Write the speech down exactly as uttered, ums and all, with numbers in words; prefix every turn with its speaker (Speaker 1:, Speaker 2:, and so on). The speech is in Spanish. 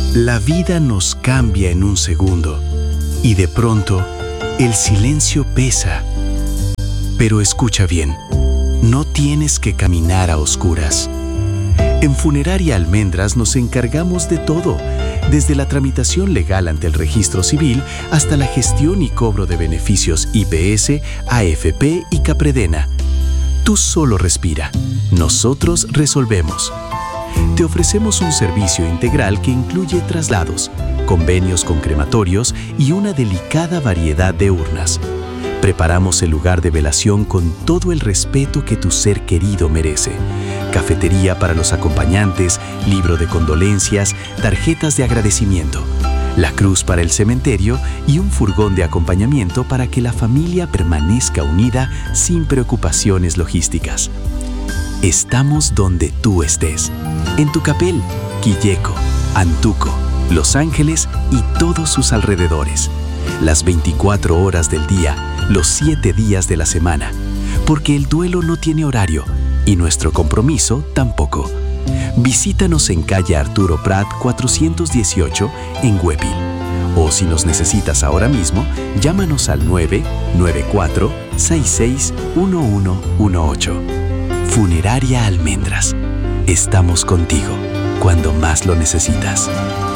Speaker 1: La vida nos cambia en un segundo y de pronto el silencio pesa. Pero escucha bien, no tienes que caminar a oscuras. En Funeraria Almendras nos encargamos de todo, desde la tramitación legal ante el registro civil hasta la gestión y cobro de beneficios I P S, A F P y Capredena. Tú solo respira, nosotros resolvemos. Te ofrecemos un servicio integral que incluye traslados, convenios con crematorios y una delicada variedad de urnas. Preparamos el lugar de velación con todo el respeto que tu ser querido merece. Cafetería para los acompañantes, libro de condolencias, tarjetas de agradecimiento, la cruz para el cementerio y un furgón de acompañamiento para que la familia permanezca unida sin preocupaciones logísticas. Estamos donde tú estés, en Tucapel, Quilleco, Antuco, Los Ángeles y todos sus alrededores. Las veinticuatro horas del día, los siete días de la semana, porque el duelo no tiene horario y nuestro compromiso tampoco. Visítanos en calle Arturo Prat cuatrocientos dieciocho en Huepil. O si nos necesitas ahora mismo, llámanos al nueve nueve cuatro, seis seis, uno uno uno ocho. Funeraria Almendras. Estamos contigo cuando más lo necesitas.